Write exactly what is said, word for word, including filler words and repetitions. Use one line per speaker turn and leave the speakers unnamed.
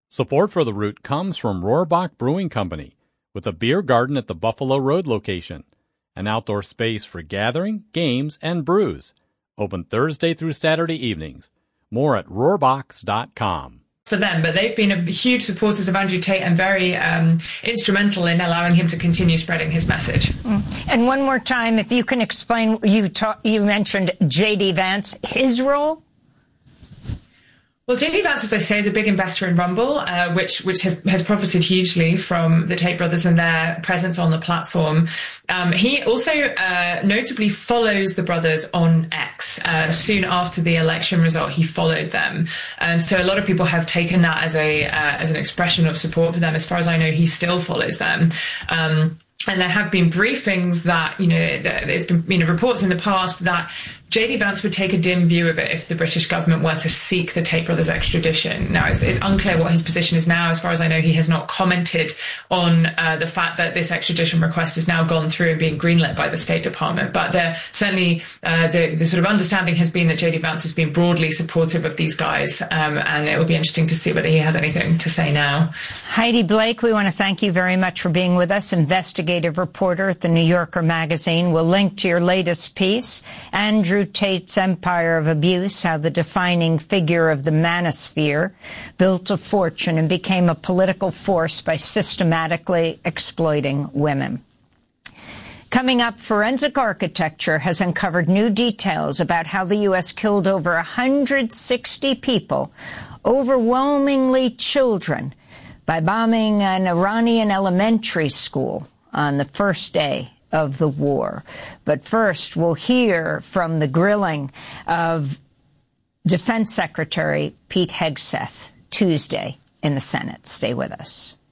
Support for The Root comes from Rohrbach Brewing Company, with a beer garden at the Buffalo Road location, an outdoor space for gathering, games, and brews. Open Thursday through Saturday evenings. More at rohrbachs dot com.
For them, but they've been a huge supporters of Andrew Tate and very um, instrumental in allowing him to continue spreading his message.
Mm. And one more time, if you can explain, you ta- you mentioned J D. Vance, his role?
Well, J D. Vance, as I say, is a big investor in Rumble, uh, which which has, has profited hugely from the Tate brothers and their presence on the platform. Um, he also uh, notably follows the brothers on X. Uh, soon after the election result, he followed them. And so a lot of people have taken that as a uh, as an expression of support for them. As far as I know, he still follows them. Um, and there have been briefings that, you know, there's been, you know, reports in the past that J D. Vance would take a dim view of it if the British government were to seek the Tate brothers' extradition. Now, it's, it's unclear what his position is now. As far as I know, he has not commented on uh, the fact that this extradition request has now gone through and being greenlit by the State Department. But there certainly uh, the, the sort of understanding has been that J D. Vance has been broadly supportive of these guys, um, and it will be interesting to see whether he has anything to say now.
Heidi Blake, we want to thank you very much for being with us, investigative reporter at the New Yorker magazine. We'll link to your latest piece, Andrew Tate's Empire of Abuse, how the defining figure of the manosphere built a fortune and became a political force by systematically exploiting women. Coming up, Forensic Architecture has uncovered new details about how the U S killed over one hundred sixty people, overwhelmingly children, by bombing an Iranian elementary school on the first day of the war. But first, we'll hear from the grilling of Defense Secretary Pete Hegseth Tuesday in the Senate. Stay with us.